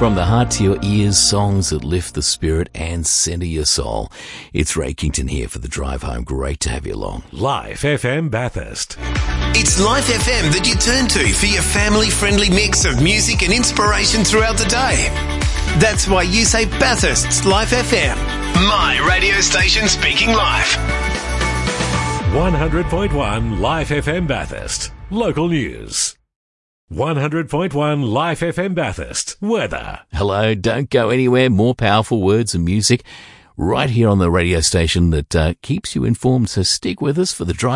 From the heart to your ears, songs that lift the spirit and centre your soul. It's Ray Kington here for the drive home. Great to have you along. Life FM Bathurst. It's Life FM that you turn to for your family-friendly mix of music and inspiration throughout the day. That's why you say Bathurst's Life FM. My radio station speaking live. 100.1 Life FM Bathurst. Local news. 100.1 Life FM Bathurst. Weather. Hello, don't go anywhere. More powerful words and music right here on the radio station that keeps you informed. So stick with us for the drive.